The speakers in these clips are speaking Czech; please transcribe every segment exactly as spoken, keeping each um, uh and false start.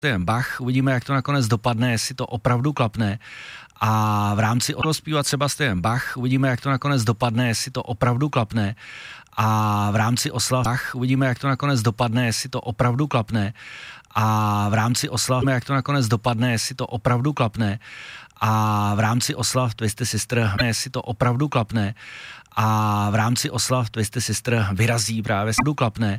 Bach, uvidíme, jak to nakonec dopadne, jestli to opravdu klapne. A v rámci zpívat Sebastian Bach, uvidíme, jak to nakonec dopadne, jestli to opravdu klapne. A v rámci oslav Bach, uvidíme, jak to nakonec dopadne, jestli to opravdu klapne. A v rámci oslav, jak to nakonec dopadne, jestli to opravdu klapne. A v rámci oslav Twisted Sister, jestli to opravdu klapne. A v rámci oslav Twisted Sister vyrazí právě opravdu klapne.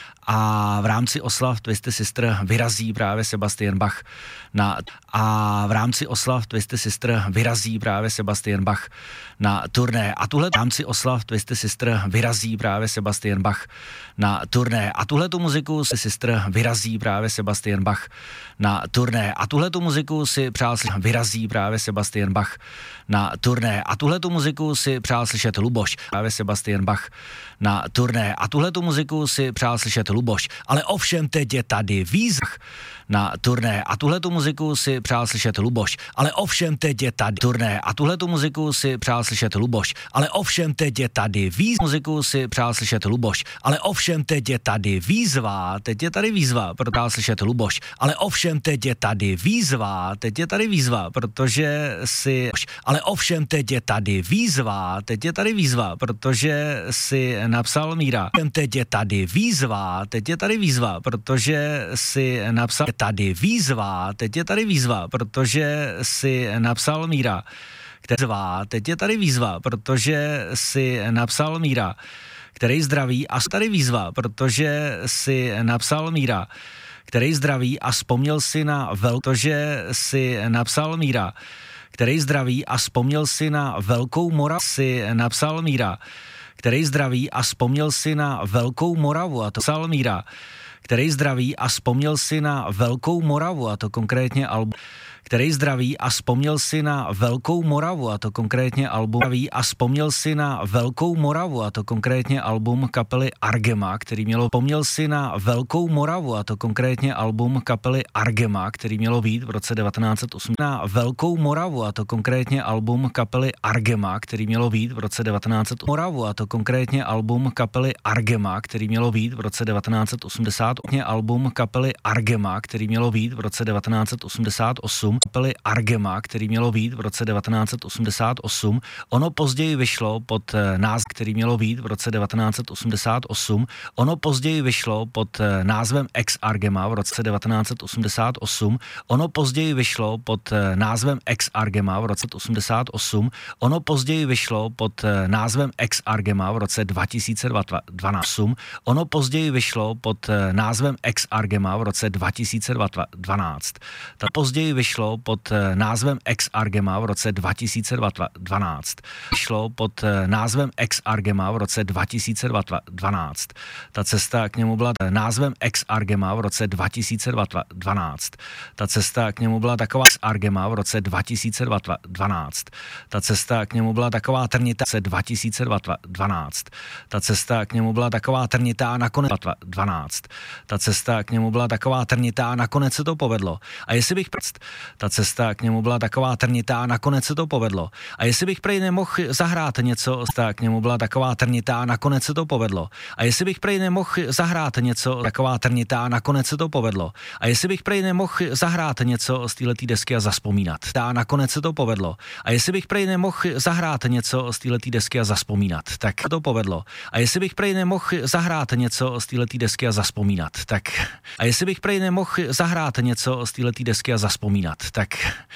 A v rámci oslav Twisted Sister vyrazí právě Sebastian Bach na a v rámci oslav Twisted Sister vyrazí právě Sebastian Bach na turné. A tuhle v rámci oslav Twisted Sister vyrazí právě Sebastian Bach na turné. A tuhle tu muziku si Sister vyrazí právě Sebastian Bach na turné. A tuhle tu muziku si přál vyrazí právě Sebastian Bach na turné. A tuhle tu muziku si přál slyšet Luboš právě Sebastian Bach na turné. A tuhle tu muziku si přál slyšet Luboš. Ale ovšem teď je tady výzva na turné. A tuhle tu muziku si přál slyšet Luboš. Ale ovšem teď je tady turné. A tuhle tu muziku si přál slyšet Luboš. Ale ovšem teď je tady výzva. Muziku si přál slyšet Luboš. Ale ovšem teď je tady výzva. Teď je tady výzva, protože slyšet Luboš. Ale ovšem teď je tady výzva. Teď je tady výzva, protože si ale ovšem teď je tady výzva. Teď je tady výzva, protože si napsal Míra. Teď je tady výzva. Teď je tady výzva, protože si napsal tady výzva. Teď je tady výzva, protože si napsal Míra. Která teď je tady výzva, protože si napsal Míra, který zdraví a tady výzva, protože si napsal Míra, který zdraví a vzpomněl si na velkou, že si napsal Míra, který zdraví a vzpomněl si na velkou Moravu, si napsal Míra, který zdraví a vzpomněl si na velkou Moravu a to psal Míra, který zdraví a vzpomněl si na velkou Moravu a to konkrétně album, který zdraví a vzpomněl si na velkou Moravu a to konkrétně album zdraví a vzpomněl si na velkou Moravu a to konkrétně album kapely Argema, který mělo vzpomněl si na velkou Moravu a to konkrétně album kapely Argema, který mělo být v roce devatenáct set osmdesát na velkou Moravu a to konkrétně album kapely Argema, který mělo být v roce devatenáct set Moravu a to konkrétně album kapely Argema, který mělo být v roce devatenáct set osmdesát album kapely Argema, který mělo být v roce devatenáct set osmdesát osm kapely Argema, který mělo být v roce devatenáct set osmdesát osm. Ono později vyšlo pod názvem, který mělo být v roce devatenáct set osmdesát osm. Ono později vyšlo pod názvem Ex Argema v roce devatenáct set osmdesát osm. Ono později vyšlo pod názvem Ex Argema v roce osmdesát osm. Ono později vyšlo pod názvem Ex Argema v roce dva tisíce dvanáct. Ono později vyšlo pod názvem Ex Argema v roce dva tisíce dvanáct. Ta později vyšlo pod názvem Ex Argema v roce dva tisíce dvanáct. Vyšlo pod názvem Ex Argema v roce dva tisíce dvanáct. Ta cesta k němu byla názvem Ex Argema v roce dva tisíce dvanáct. Ta cesta k němu byla taková Ex Argema v roce dva tisíce dvanáct. Ta cesta k němu byla taková trnitá v roce dva tisíce dvanáct. Ta cesta k němu byla taková trnitá nakonec dvanáct. Ta cesta k němu byla taková trnitá, nakonec se to povedlo. A jestli bych ta cesta k němu byla taková trnitá, nakonec se to povedlo. A jestli bych prej nemohl zahrát něco, ta k němu byla taková trnitá, nakonec se to povedlo. A jestli bych prej nemohl zahrát něco, taková trnitá, nakonec se to povedlo. A jestli bych prej nemohl zahrát něco z téhletý desky a zaspomínat. Ta nakonec se to povedlo. A jestli bych prej nemohl zahrát něco z téhletý desky a zaspomínat, tak to povedlo. A jestli bych prej nemohl zahrát něco z téhletý desky a zaspomínat, tak a jestli bych prej nemohl zahrát něco z téhletý desky a zaspomínat, tak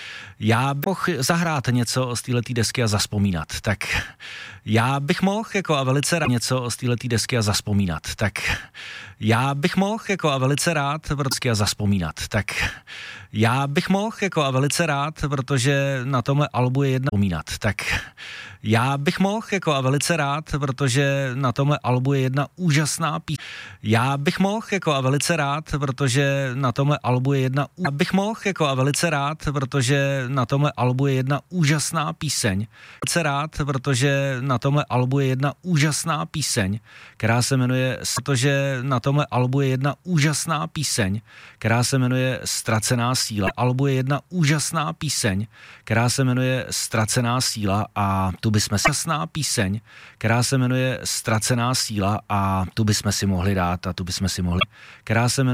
já bych mohl zahrát něco z téhletý desky a zaspomínat, tak já bych mohl jako a velice rád něco z téhletý desky a zaspomínat, tak já bych mohl jako a velice rád a zaspomínat, tak já bych mohl jako a velice rád, protože na tomhle albu je jedna vzpomínat, tak já bych mohl jako a velice rád, protože na tomhle albu je jedna úžasná píseň. Já bych mohl jako a velice rád, protože na tomhle albu je jedna já bych mohl jako a velice rád, protože na tomhle albu je jedna úžasná píseň. Velice rád, protože na tomhle albu je jedna úžasná píseň, která se jmenuje, protože na tomhle albu je jedna úžasná píseň, která se jmenuje Ztracená síla. Albu je jedna úžasná píseň, která se jmenuje Ztracená síla a tu bychom úžasná píseň, která se jmenuje Ztracená síla a tu bychom si mohli dát a tu bychom si mohli, která se jmenuje